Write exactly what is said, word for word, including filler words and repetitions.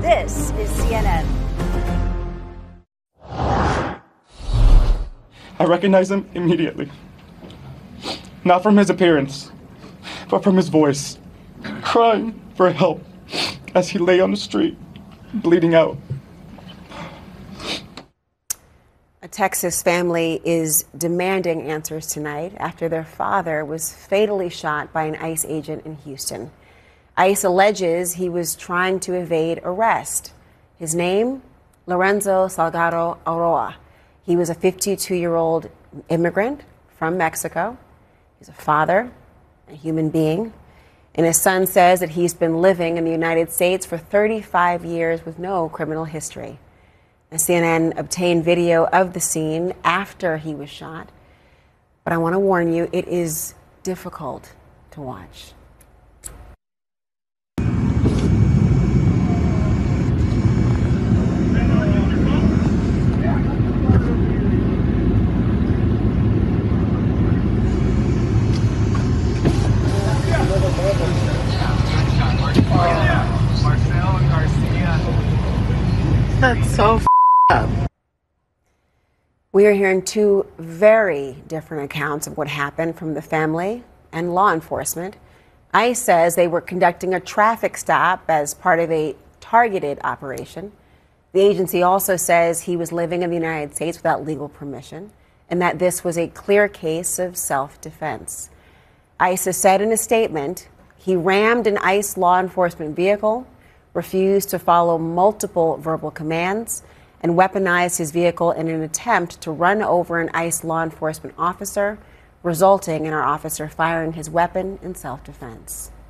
This is C N N. I recognize him immediately. Not from his appearance, but from his voice, crying for help as he lay on the street, bleeding out. A Texas family is demanding answers tonight after their father was fatally shot by an ICE agent in Houston. ICE alleges he was trying to evade arrest. His name, Lorenzo Salgado Aroa. He was a fifty-two-year-old immigrant from Mexico. He's a father, a human being, and his son says that he's been living in the United States for thirty-five years with no criminal history. And C N N obtained video of the scene after he was shot, but I want to warn you, it is difficult to watch. That's so f up. We are hearing two very different accounts of what happened from the family and law enforcement. ICE says they were conducting a traffic stop as part of a targeted operation. The agency also says he was living in the United States without legal permission and that this was a clear case of self-defense. ICE has said in a statement he rammed an ICE law enforcement vehicle, refused to follow multiple verbal commands, and weaponized his vehicle in an attempt to run over an ICE law enforcement officer, resulting in our officer firing his weapon in self-defense.